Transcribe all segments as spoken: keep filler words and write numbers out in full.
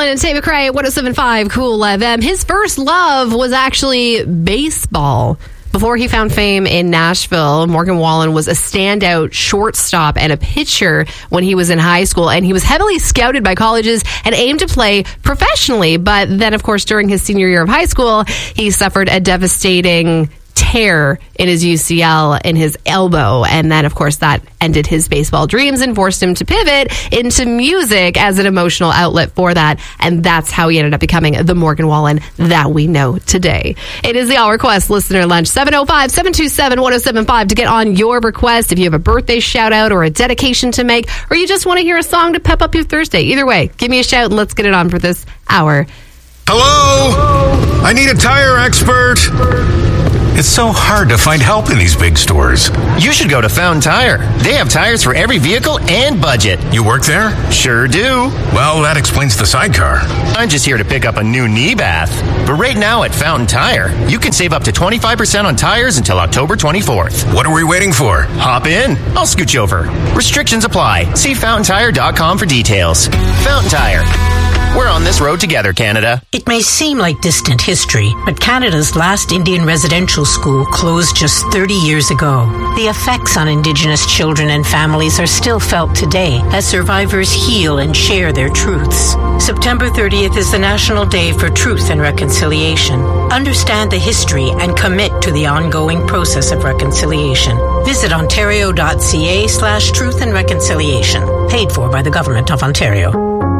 Wallen and Tate McRae at one oh seven point five Cool F M. His first love was actually baseball. Before he found fame in Nashville, Morgan Wallen was a standout shortstop and a pitcher when he was in high school, and he was heavily scouted by colleges and aimed to play professionally. But then, of course, during his senior year of high school, he suffered a devastating tear in his U C L in his elbow, and then of course that ended his baseball dreams and forced him to pivot into music as an emotional outlet for that, and that's how he ended up becoming the Morgan Wallen that we know today. It is the All Request Listener Lunch. Seven oh five, seven two seven, one oh seven five to get on your request if you have a birthday shout out or a dedication to make, or you just want to hear a song to pep up your Thursday. Either way, give me a shout and let's get it on for this hour. Hello? I need a tire expert. It's so hard to find help in these big stores. You should go to Fountain Tire. They have tires for every vehicle and budget. You work there? Sure do. Well, that explains the sidecar. I'm just here to pick up a new knee bath. But right now at Fountain Tire, you can save up to twenty-five percent on tires until October twenty-fourth. What are we waiting for? Hop in. I'll scooch you over. Restrictions apply. See fountain tire dot com for details. Fountain Tire. We're on this road together, Canada. It may seem like distant history, but Canada's last Indian residential school closed just thirty years ago. The effects on Indigenous children and families are still felt today as survivors heal and share their truths. September thirtieth is the National Day for Truth and Reconciliation. Understand the history and commit to the ongoing process of reconciliation. Visit ontario.ca slash truth and reconciliation. Paid for by the Government of Ontario.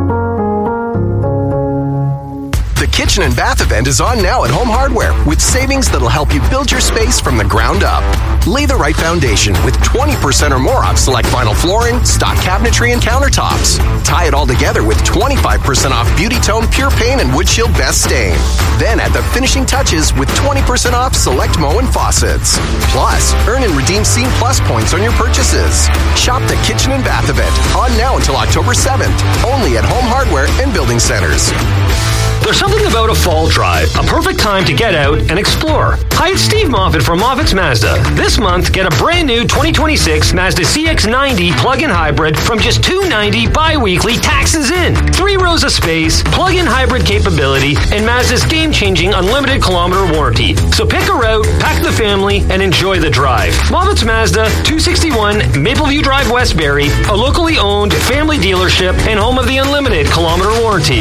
The Kitchen and Bath event is on now at Home Hardware with savings that'll help you build your space from the ground up. Lay the right foundation with twenty percent or more off select vinyl flooring, stock cabinetry, and countertops. Tie it all together with twenty-five percent off Beauty Tone Pure Paint and Wood Shield Best Stain. Then add the finishing touches with twenty percent off select Moen faucets. Plus, earn and redeem Scene Plus points on your purchases. Shop the Kitchen and Bath event on now until October seventh. Only at Home Hardware and Building Centers. There's something about a fall drive, a perfect time to get out and explore. Hi, it's Steve Moffitt from Moffitt's Mazda. This month, get a brand new twenty twenty-six Mazda C X ninety plug-in hybrid from just two hundred ninety dollars bi-weekly, taxes in. Three rows of space, plug-in hybrid capability, and Mazda's game-changing unlimited kilometer warranty. So pick a route, pack the family, and enjoy the drive. Moffitt's Mazda, two sixty-one Mapleview Drive, Westbury, a locally owned family dealership and home of the unlimited kilometer warranty.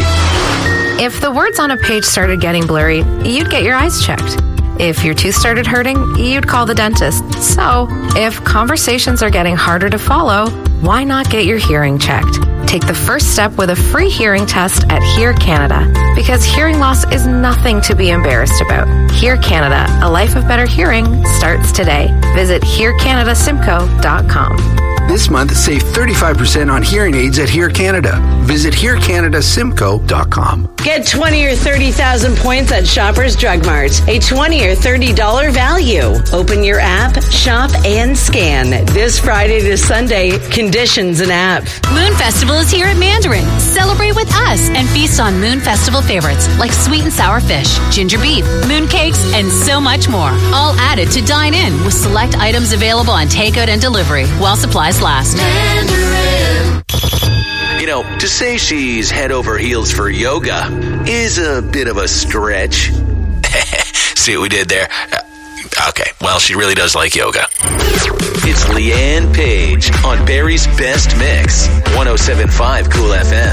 If the words on a page started getting blurry, you'd get your eyes checked. If your tooth started hurting, you'd call the dentist. So, if conversations are getting harder to follow, why not get your hearing checked? Take the first step with a free hearing test at Hear Canada. Because hearing loss is nothing to be embarrassed about. Hear Canada, a life of better hearing, starts today. Visit hear canada simco dot com. This month, save thirty-five percent on hearing aids at Hear Canada. Visit hear canada simco dot com. Get twenty or thirty thousand points at Shoppers Drug Mart. A twenty or thirty dollars value. Open your app, shop, and scan. This Friday to Sunday, conditions and app. Moon Festival is here at Mandarin. Celebrate with us and feast on Moon Festival favorites like sweet and sour fish, ginger beef, moon cakes, and so much more. All added to dine in with select items available on takeout and delivery while supplies last. Mandarin. You know, to say she's head over heels for yoga is a bit of a stretch. See what we did there? Uh, okay, well, she really does like yoga. It's Leanne Page on Barrie's Best Mix, one oh seven point five Cool F M.